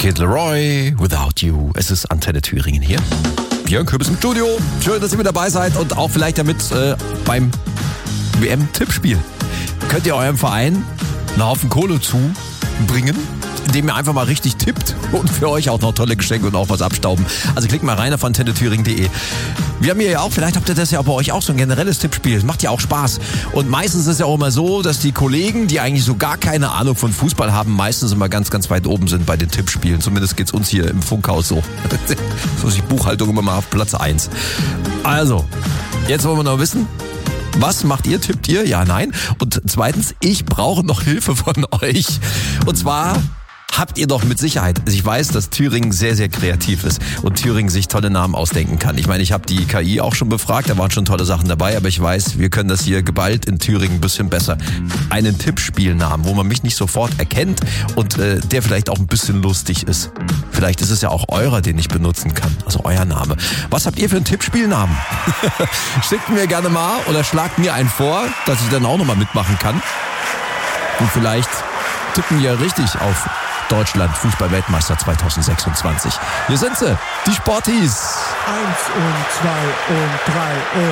Kid Laroi, Without You. Es ist Antenne Thüringen hier. Björn Kürbis im Studio. Schön, dass ihr mit dabei seid und auch vielleicht damit beim WM-Tippspiel. Könnt ihr eurem Verein einen Haufen Kohle zubringen, indem ihr einfach mal richtig tippt und für euch auch noch tolle Geschenke und auch was abstauben. Also klickt mal rein auf antennethüringen.de. Wir haben hier ja auch, vielleicht habt ihr das ja bei euch auch so ein generelles Tippspiel. Das macht ja auch Spaß. Und meistens ist es ja auch immer so, dass die Kollegen, die eigentlich so gar keine Ahnung von Fußball haben, meistens immer ganz, ganz weit oben sind bei den Tippspielen. Zumindest geht's uns hier im Funkhaus so. So ist die Buchhaltung immer mal auf Platz 1. Also, jetzt wollen wir noch wissen, was macht ihr? Tippt ihr? Ja, nein. Und zweitens, ich brauche noch Hilfe von euch. Und zwar habt ihr doch mit Sicherheit, also ich weiß, dass Thüringen sehr, sehr kreativ ist und Thüringen sich tolle Namen ausdenken kann. Ich meine, ich habe die KI auch schon befragt, da waren schon tolle Sachen dabei, aber ich weiß, wir können das hier geballt in Thüringen ein bisschen besser. Einen Tippspielnamen, wo man mich nicht sofort erkennt und der vielleicht auch ein bisschen lustig ist. Vielleicht ist es ja auch eurer, den ich benutzen kann, also euer Name. Was habt ihr für einen Tippspielnamen? Schickt mir gerne mal oder schlagt mir einen vor, dass ich dann auch nochmal mitmachen kann. Und vielleicht tippen wir richtig auf Deutschland Fußball-Weltmeister 2026. Hier sind sie, die Sporties. 1 und 2 und 3 und